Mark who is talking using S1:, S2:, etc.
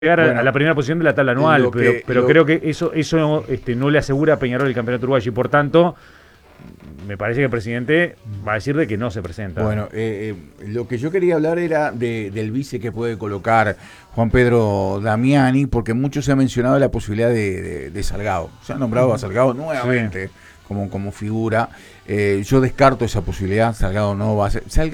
S1: llegar
S2: Bueno,
S1: a la primera posición de la tabla anual, pero creo que eso no le asegura a Peñarol el campeonato uruguayo y por tanto me parece que el presidente va a decir de que no se presenta.
S2: Bueno, lo que yo quería hablar era del vice que puede colocar Juan Pedro Damiani, porque mucho se ha mencionado la posibilidad de Salgado. Se ha nombrado a Salgado nuevamente
S1: Sí.
S2: como figura. Yo descarto esa posibilidad. Salgado no va a ser.